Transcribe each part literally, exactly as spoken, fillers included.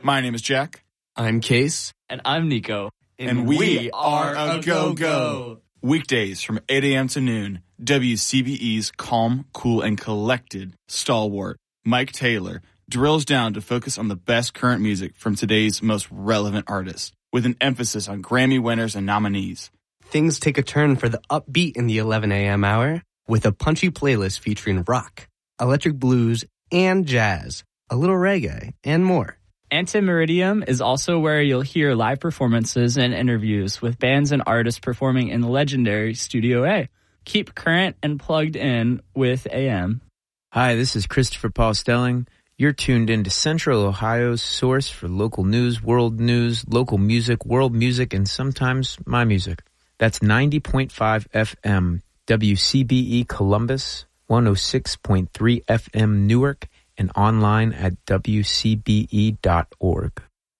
My name is Jack. I'm Case. And I'm Nico. And, and we, we are a go-go. Weekdays from eight a.m. to noon, W C B E's calm, cool, and collected stalwart, Mike Taylor, drills down to focus on the best current music from today's most relevant artists, with an emphasis on Grammy winners and nominees. Things take a turn for the upbeat in the eleven a.m. hour with a punchy playlist featuring rock, electric blues, and jazz, a little reggae, and more. Antimeridium is also where you'll hear live performances and interviews with bands and artists performing in the legendary Studio A. Keep current and plugged in with A M. Hi, this is Christopher Paul Stelling. You're tuned into Central Ohio's source for local news, world news, local music, world music, and sometimes my music. That's ninety point five F M, W C B E Columbus, one oh six point three F M Newark, and online at W C B E dot org.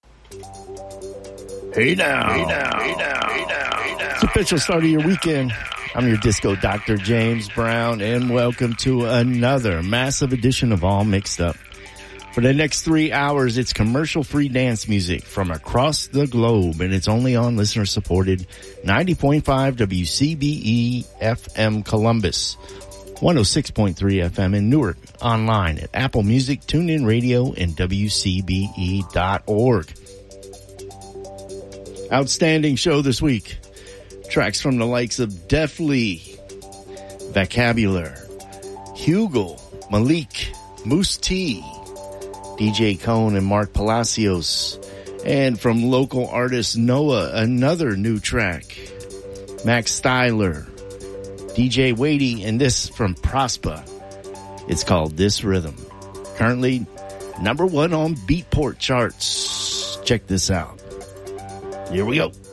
Hey now, hey now, hey now, hey now, hey now. It's the official start of your weekend. I'm your disco doctor, James Brown, and welcome to another massive edition of All Mixed Up. For the next three hours, it's commercial-free dance music from across the globe, and it's only on listener-supported ninety point five W C B E F M Columbus, one oh six point three F M in Newark, online at Apple Music, TuneIn Radio, and W C B E dot org. Outstanding show this week. Tracks from the likes of Def Lee, Vocabulary, Hugel, Malik, Moose T, D J Cone and Mark Palacios, and from local artist Noah, another new track, Max Styler, D J Wadey, and this from Prosper. It's called This Rhythm. Currently number one on Beatport charts. Check this out. Here we go.